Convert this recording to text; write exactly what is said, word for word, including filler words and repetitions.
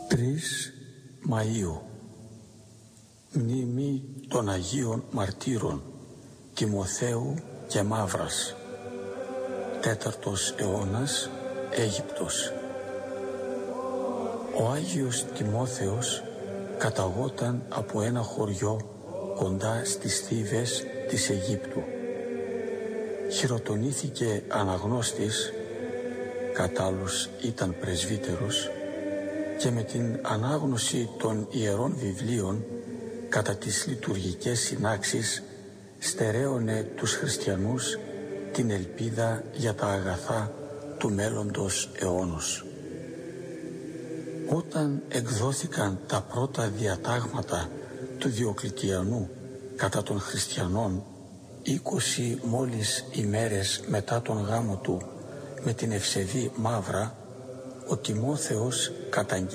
τρεις Μαΐου, μνήμη των Αγίων Μαρτύρων Τιμοθέου και Μαύρας. Τέταρτος αιώνας, Αίγυπτος. Ο Άγιος Τιμόθεος καταγόταν από ένα χωριό κοντά στις Θήβες της Αιγύπτου. Χειροτονήθηκε αναγνώστης, κατ' άλλους ήταν πρεσβύτερος, και με την ανάγνωση των Ιερών Βιβλίων κατά τις λειτουργικές συνάξεις στερέωνε τους χριστιανούς την ελπίδα για τα αγαθά του μέλλοντος αιώνος. Όταν εκδόθηκαν τα πρώτα διατάγματα του Διοκλητιανού κατά των χριστιανών, είκοσι μόλις ημέρες μετά τον γάμο του με την ευσεβή Μαύρα, ο Τιμόθεος καταγγέλει